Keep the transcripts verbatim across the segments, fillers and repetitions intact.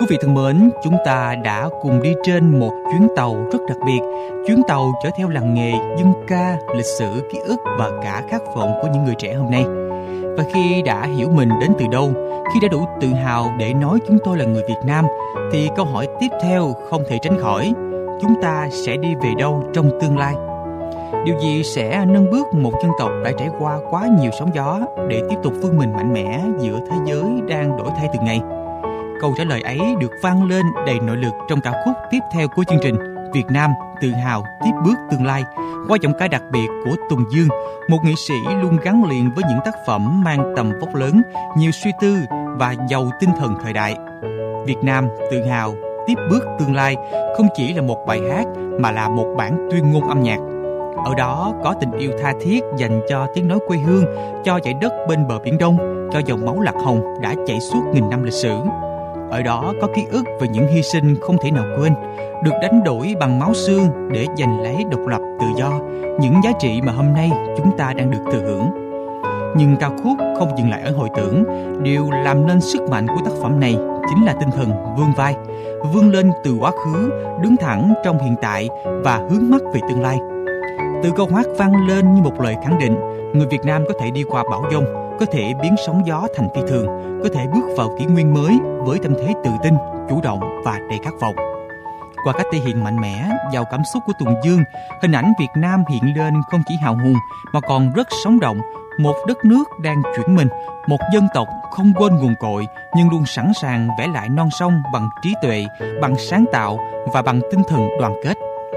Quý vị thân mến, chúng ta đã cùng đi trên một chuyến tàu rất đặc biệt. Chuyến tàu chở theo làng nghề, dân ca, lịch sử, ký ức và cả khát vọng của những người trẻ hôm nay. Và khi đã hiểu mình đến từ đâu, khi đã đủ tự hào để nói chúng tôi là người Việt Nam, thì câu hỏi tiếp theo không thể tránh khỏi: chúng ta sẽ đi về đâu trong tương lai? Điều gì sẽ nâng bước một dân tộc đã trải qua quá nhiều sóng gió để tiếp tục vươn mình mạnh mẽ giữa thế giới đang đổi thay từng ngày? Câu trả lời ấy được vang lên đầy nội lực trong ca khúc tiếp theo của chương trình Việt Nam tự hào tiếp bước tương lai, qua giọng ca đặc biệt của Tùng Dương, một nghệ sĩ luôn gắn liền với những tác phẩm mang tầm vóc lớn, nhiều suy tư và giàu tinh thần thời đại. Việt Nam tự hào tiếp bước tương lai không chỉ là một bài hát mà là một bản tuyên ngôn âm nhạc. Ở đó có tình yêu tha thiết dành cho tiếng nói quê hương, cho dải đất bên bờ biển Đông, cho dòng máu lạc hồng đã chảy suốt nghìn năm lịch sử. Ở đó có ký ức về những hy sinh không thể nào quên, được đánh đổi bằng máu xương để giành lấy độc lập tự do, những giá trị mà hôm nay chúng ta đang được thừa hưởng. Nhưng ca khúc không dừng lại ở hồi tưởng, điều làm nên sức mạnh của tác phẩm này chính là tinh thần vươn vai, vươn lên từ quá khứ, đứng thẳng trong hiện tại và hướng mắt về tương lai. Từ câu hát vang lên như một lời khẳng định, người Việt Nam có thể đi qua bão giông, có thể biến sóng gió thành phi thường, có thể bước vào kỷ nguyên mới với tâm thế tự tin, chủ động và đầy khát vọng. Qua cách thể hiện mạnh mẽ, giàu cảm xúc của Tùng Dương, hình ảnh Việt Nam hiện lên không chỉ hào hùng mà còn rất sống động, một đất nước đang chuyển mình, một dân tộc không quên nguồn cội nhưng luôn sẵn sàng vẽ lại non sông bằng trí tuệ, bằng sáng tạo và bằng tinh thần đoàn kết.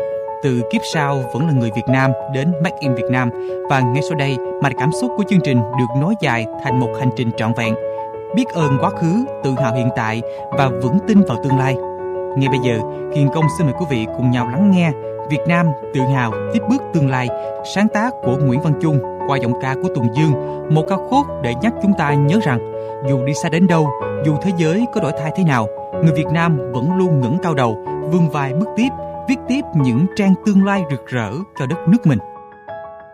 Từ kiếp sau vẫn là người Việt Nam đến Make in Việt Nam, và ngay sau đây mạch cảm xúc của chương trình được nối dài thành một hành trình trọn vẹn, biết ơn quá khứ, tự hào hiện tại và vững tin vào tương lai. Ngay bây giờ, Hiền Công xin mời quý vị cùng nhau lắng nghe Việt Nam tự hào tiếp bước tương lai, sáng tác của Nguyễn Văn Chung qua giọng ca của Tùng Dương, một ca khúc để nhắc chúng ta nhớ rằng dù đi xa đến đâu, dù thế giới có đổi thay thế nào, người Việt Nam vẫn luôn ngẩng cao đầu, vươn vai bước tiếp, viết tiếp những trang tương lai rực rỡ cho đất nước mình.